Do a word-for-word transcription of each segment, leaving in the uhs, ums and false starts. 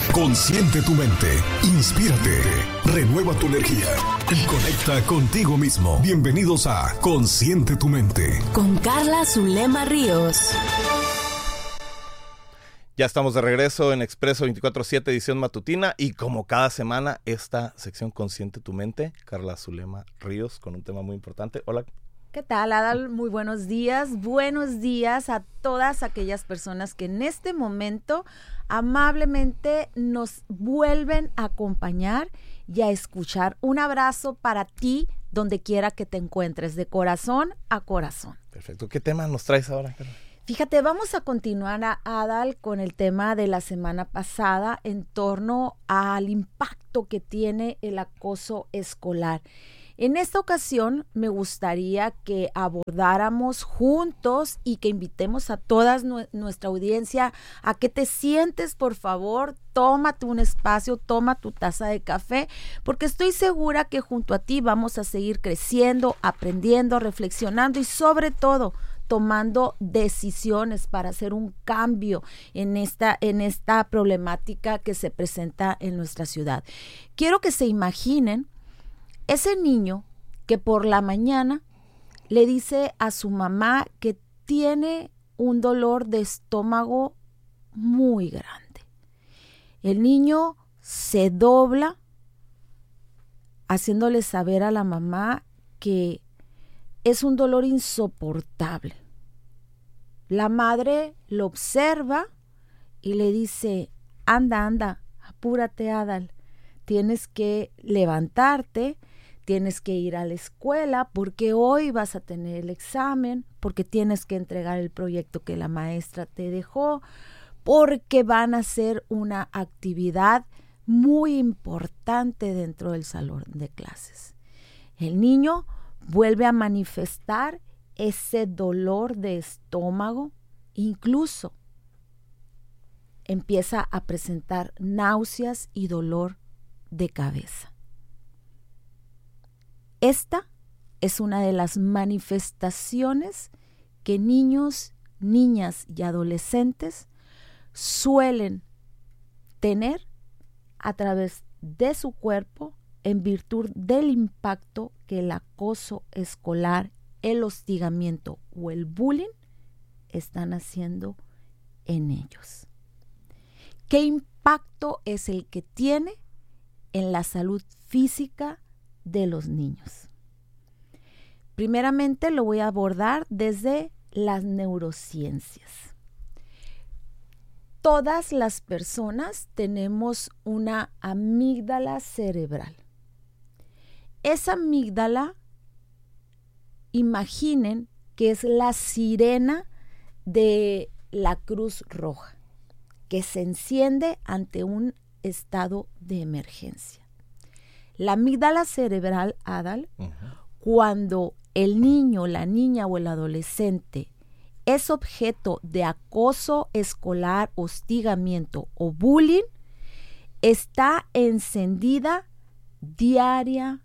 Consciente tu mente, inspírate, renueva tu energía y conecta contigo mismo. Bienvenidos a Consciente tu mente. Con Carla Zulema Ríos. Ya estamos de regreso en Expreso veinticuatro siete, edición matutina, y como cada semana, esta sección Consciente tu mente, Carla Zulema Ríos, con un tema muy importante. Hola. ¿Qué tal, Adal? Muy buenos días. Buenos días a todas aquellas personas que en este momento amablemente nos vuelven a acompañar y a escuchar. Un abrazo para ti, donde quiera que te encuentres, de corazón a corazón. Perfecto. ¿Qué tema nos traes ahora, Carla? Fíjate, vamos a continuar, a Adal, con el tema de la semana pasada en torno al impacto que tiene el acoso escolar. En esta ocasión me gustaría que abordáramos juntos y que invitemos a toda nu- nuestra audiencia a que te sientes, por favor, tómate un espacio, toma tu taza de café, porque estoy segura que junto a ti vamos a seguir creciendo, aprendiendo, reflexionando y sobre todo tomando decisiones para hacer un cambio en esta, en esta problemática que se presenta en nuestra ciudad. Quiero que se imaginen ese niño que por la mañana le dice a su mamá que tiene un dolor de estómago muy grande. El niño se dobla haciéndole saber a la mamá que es un dolor insoportable. La madre lo observa y le dice: anda, anda, apúrate, Adal, tienes que levantarte, tienes que ir a la escuela porque hoy vas a tener el examen, porque tienes que entregar el proyecto que la maestra te dejó, porque van a hacer una actividad muy importante dentro del salón de clases. El niño vuelve a manifestar ese dolor de estómago, incluso empieza a presentar náuseas y dolor de cabeza. Esta es una de las manifestaciones que niños, niñas y adolescentes suelen tener a través de su cuerpo en virtud del impacto que el acoso escolar, el hostigamiento o el bullying están haciendo en ellos. ¿Qué impacto es el que tiene en la salud física de los niños? Primeramente lo voy a abordar desde las neurociencias. Todas las personas tenemos una amígdala cerebral. Esa amígdala, imaginen que es la sirena de la Cruz Roja, que se enciende ante un estado de emergencia. La amígdala cerebral, Adal, uh-huh. Cuando el niño, la niña o el adolescente es objeto de acoso escolar, hostigamiento o bullying, está encendida diariamente.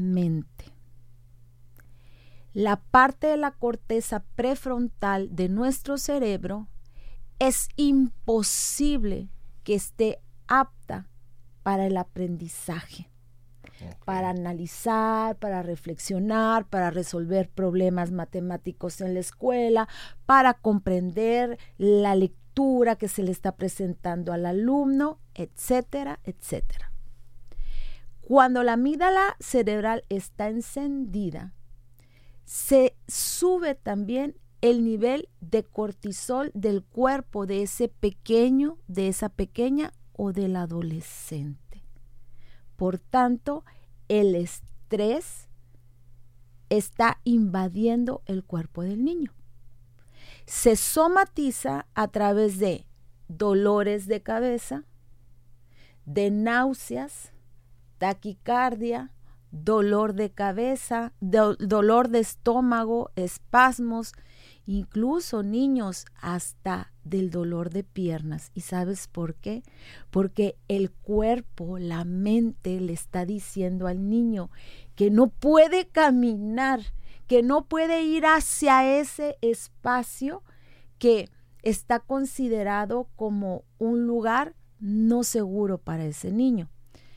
La parte de la corteza prefrontal de nuestro cerebro es imposible que esté apta para el aprendizaje, okay, para analizar, para reflexionar, para resolver problemas matemáticos en la escuela, para comprender la lectura que se le está presentando al alumno, etcétera, etcétera. Cuando la amígdala cerebral está encendida, se sube también el nivel de cortisol del cuerpo de ese pequeño, de esa pequeña o del adolescente. Por tanto, el estrés está invadiendo el cuerpo del niño. Se somatiza a través de dolores de cabeza, de náuseas, taquicardia, dolor de cabeza, do- dolor de estómago, espasmos, incluso niños hasta del dolor de piernas. ¿Y sabes por qué? Porque el cuerpo, la mente le está diciendo al niño que no puede caminar, que no puede ir hacia ese espacio que está considerado como un lugar no seguro para ese niño.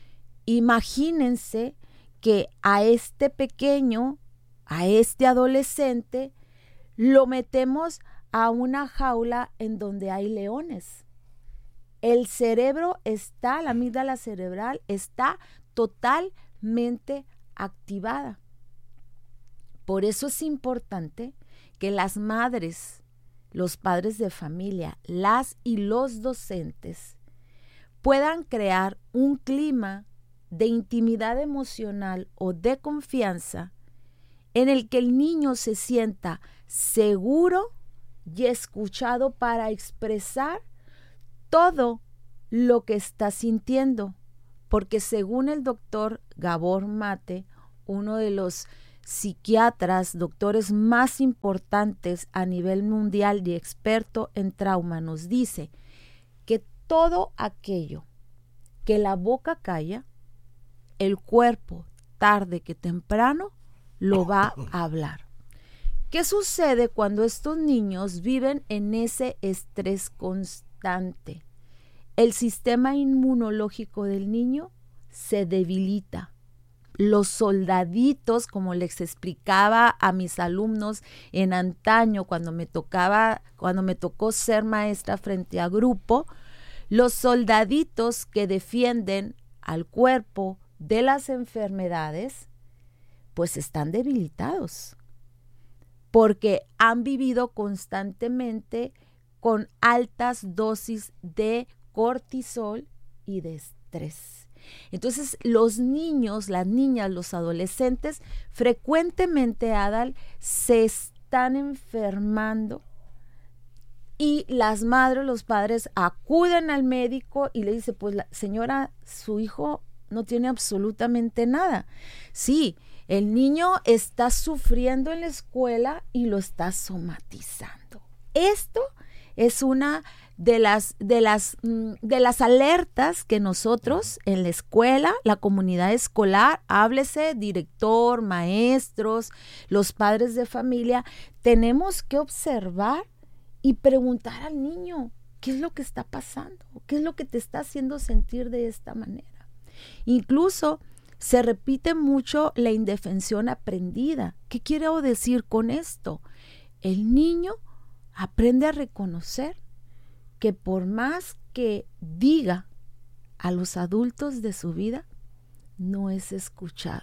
Imagínense que a este pequeño, a este adolescente, lo metemos a una jaula en donde hay leones. El cerebro está, la amígdala cerebral está totalmente activada. Por eso es importante que las madres, los padres de familia, las y los docentes puedan crear un clima de intimidad emocional o de confianza en el que el niño se sienta seguro y escuchado para expresar todo lo que está sintiendo, porque según el doctor Gabor Mate, uno de los psiquiatras, doctores más importantes a nivel mundial y experto en trauma, nos dice que todo aquello que la boca calla, el cuerpo tarde que temprano lo va a hablar. ¿Qué sucede cuando estos niños viven en ese estrés constante? El sistema inmunológico del niño se debilita. Los soldaditos, como les explicaba a mis alumnos en antaño cuando me tocaba, cuando me tocó ser maestra frente a grupo, los soldaditos que defienden al cuerpo de las enfermedades, pues están debilitados, porque han vivido constantemente con altas dosis de cortisol y de estrés. Entonces, los niños, las niñas, los adolescentes, frecuentemente, Adal, se están enfermando y las madres, los padres acuden al médico y le dicen, pues la señora, su hijo no tiene absolutamente nada. Sí, el niño está sufriendo en la escuela y lo está somatizando. Esto es una de las, de las, de las alertas que nosotros en la escuela, la comunidad escolar, háblese director, maestros, los padres de familia, tenemos que observar y preguntar al niño, ¿qué es lo que está pasando? ¿Qué es lo que te está haciendo sentir de esta manera? Incluso se repite mucho la indefensión aprendida. ¿Qué quiero decir con esto? El niño aprende a reconocer que por más que diga a los adultos de su vida, no es escuchado.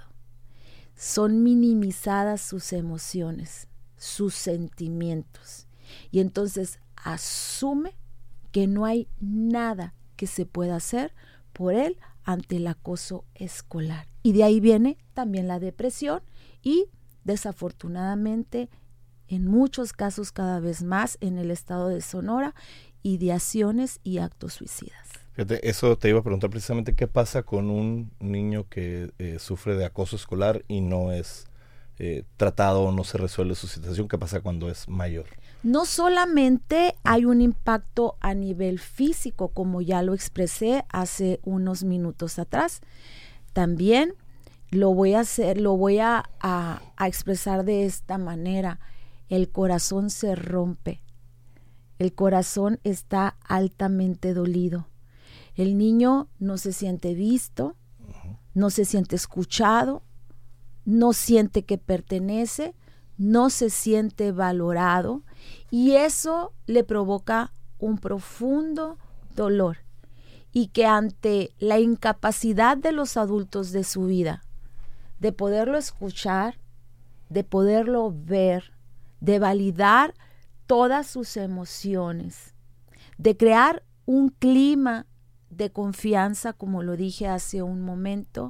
Son minimizadas sus emociones, sus sentimientos. Y entonces asume que no hay nada que se pueda hacer por él ante el acoso escolar. Y de ahí viene también la depresión y, desafortunadamente, en muchos casos cada vez más en el estado de Sonora, ideaciones y actos suicidas. Fíjate, eso te iba a preguntar precisamente, ¿qué pasa con un niño que eh, sufre de acoso escolar y no es eh, tratado o no se resuelve su situación? ¿Qué pasa cuando es mayor? No solamente hay un impacto a nivel físico, como ya lo expresé hace unos minutos atrás, también lo voy a hacer, lo voy a, a, a expresar de esta manera. El corazón se rompe, el corazón está altamente dolido. El niño no se siente visto, uh-huh. no se siente escuchado, no siente que pertenece, no se siente valorado y eso le provoca un profundo dolor y que ante la incapacidad de los adultos de su vida de poderlo escuchar, de poderlo ver, de validar todas sus emociones, de crear un clima de confianza, como lo dije hace un momento,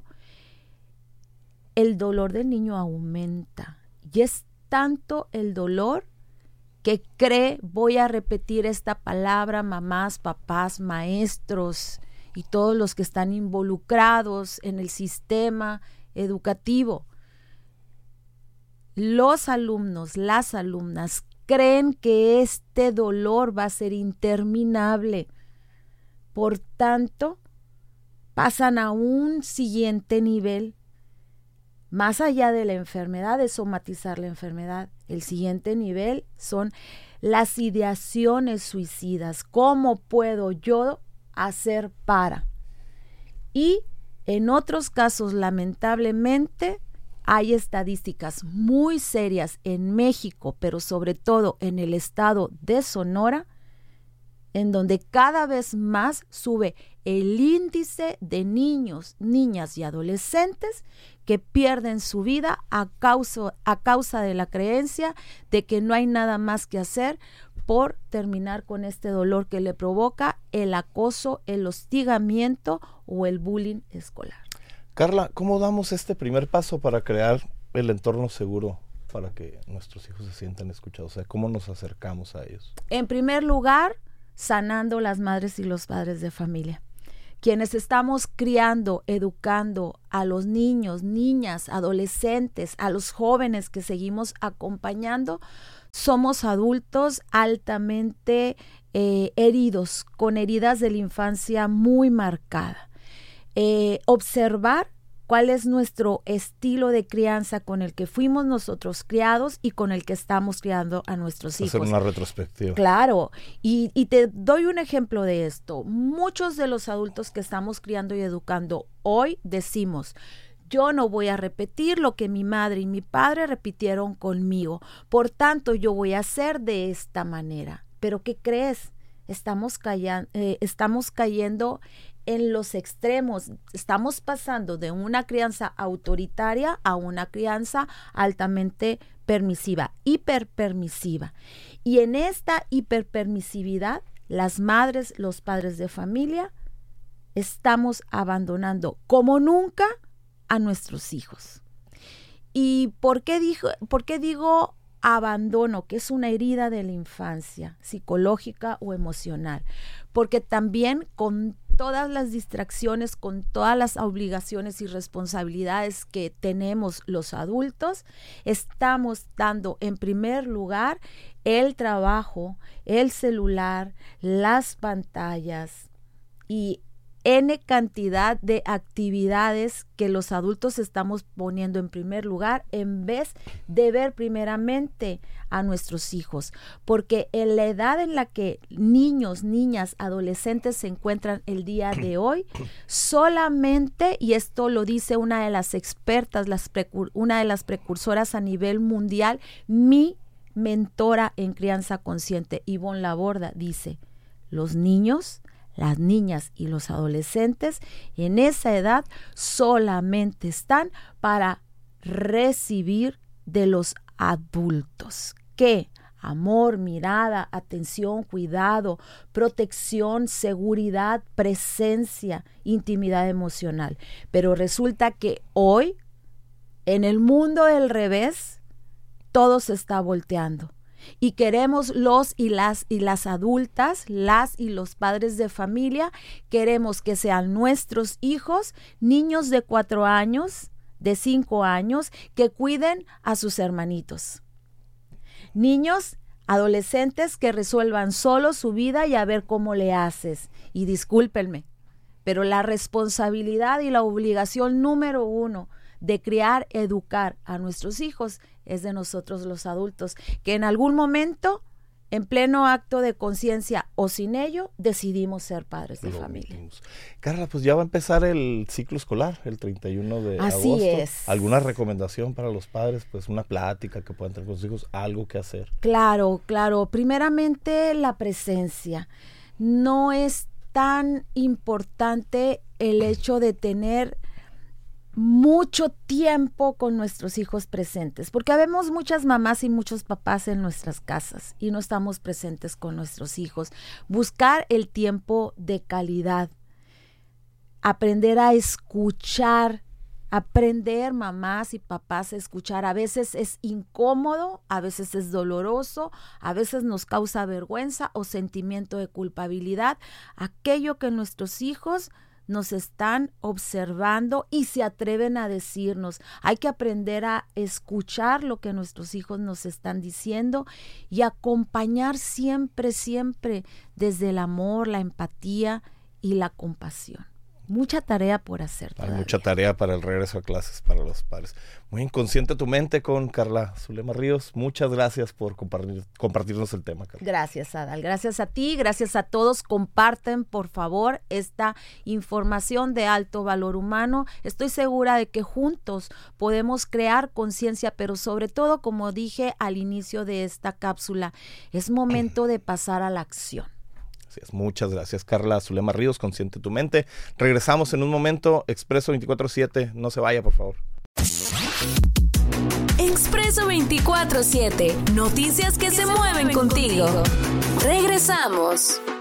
el dolor del niño aumenta y es tanto el dolor que cree, voy a repetir esta palabra, mamás, papás, maestros y todos los que están involucrados en el sistema educativo. Los alumnos, las alumnas creen que este dolor va a ser interminable. Por tanto, pasan a un siguiente nivel. Más allá de la enfermedad, de somatizar la enfermedad, el siguiente nivel son las ideaciones suicidas. ¿Cómo puedo yo hacer para. Y en otros casos, lamentablemente, hay estadísticas muy serias en México, pero sobre todo en el estado de Sonora, en donde cada vez más sube el índice de niños, niñas y adolescentes que pierden su vida a causa, a causa de la creencia de que no hay nada más que hacer por terminar con este dolor que le provoca el acoso, el hostigamiento o el bullying escolar. Carla, ¿cómo damos este primer paso para crear el entorno seguro para que nuestros hijos se sientan escuchados? O sea, ¿cómo nos acercamos a ellos? En primer lugar, sanando las madres y los padres de familia. Quienes estamos criando, educando a los niños, niñas, adolescentes, a los jóvenes que seguimos acompañando, somos adultos altamente eh, heridos, con heridas de la infancia muy marcada. Eh, observar cuál es nuestro estilo de crianza con el que fuimos nosotros criados y con el que estamos criando a nuestros hijos. Hacer una retrospectiva. Claro, y, y te doy un ejemplo de esto. Muchos de los adultos que estamos criando y educando hoy decimos: yo no voy a repetir lo que mi madre y mi padre repitieron conmigo, por tanto yo voy a hacer de esta manera. ¿Pero qué crees? Estamos, calla- eh, estamos cayendo en los extremos, estamos pasando de una crianza autoritaria a una crianza altamente permisiva, hiperpermisiva. Y en esta hiperpermisividad, las madres, los padres de familia, estamos abandonando como nunca a nuestros hijos. ¿Y por qué, dijo, por qué digo abandono, que es una herida de la infancia, psicológica o emocional? Porque también con todas las distracciones, con todas las obligaciones y responsabilidades que tenemos los adultos, estamos dando en primer lugar el trabajo, el celular, las pantallas y N cantidad de actividades que los adultos estamos poniendo en primer lugar en vez de ver primeramente a nuestros hijos. Porque en la edad en la que niños, niñas, adolescentes se encuentran el día de hoy, solamente, y esto lo dice una de las expertas, las precur- una de las precursoras a nivel mundial, mi mentora en crianza consciente, Ivonne Laborda, dice: los niños, las niñas y los adolescentes en esa edad solamente están para recibir de los adultos. ¿Qué? Amor, mirada, atención, cuidado, protección, seguridad, presencia, intimidad emocional. Pero resulta que hoy, en el mundo del revés, todo se está volteando. Y queremos los y las y las adultas, las y los padres de familia, queremos que sean nuestros hijos, niños de cuatro años, de cinco años, que cuiden a sus hermanitos. Niños, adolescentes que resuelvan solo su vida y a ver cómo le haces. Y discúlpenme, pero la responsabilidad y la obligación número uno de criar, educar a nuestros hijos es de nosotros los adultos, que en algún momento, en pleno acto de conciencia o sin ello, decidimos ser padres de Lo familia. vimos. Carla, pues ya va a empezar el ciclo escolar, el treinta y uno de Así agosto. es. ¿Alguna recomendación para los padres? Pues una plática que puedan tener con sus hijos, algo que hacer. Claro, claro. Primeramente, la presencia. No es tan importante el hecho de tener mucho tiempo con nuestros hijos presentes, porque habemos muchas mamás y muchos papás en nuestras casas y no estamos presentes con nuestros hijos. Buscar el tiempo de calidad, aprender a escuchar, aprender mamás y papás a escuchar. A veces es incómodo, a veces es doloroso, a veces nos causa vergüenza o sentimiento de culpabilidad, aquello que nuestros hijos nos están observando y se atreven a decirnos. Hay que aprender a escuchar lo que nuestros hijos nos están diciendo y acompañar siempre, siempre desde el amor, la empatía y la compasión. mucha tarea por hacer Hay todavía. mucha tarea para el regreso a clases para los padres. Muy inconsciente tu mente con Carla Zulema Ríos. Muchas gracias por compartir, compartirnos el tema, Carla. Gracias, Adal. Gracias a ti, gracias a todos. Comparten, por favor, esta información de alto valor humano. Estoy segura de que juntos podemos crear conciencia, pero sobre todo, como dije al inicio de esta cápsula, es momento de pasar a la acción. Así es. Muchas gracias, Carla Zulema Ríos. Consciente tu mente. Regresamos en un momento. Expreso veinticuatro siete. No se vaya, por favor. Expreso veinticuatro siete. Noticias que se mueven contigo. Regresamos.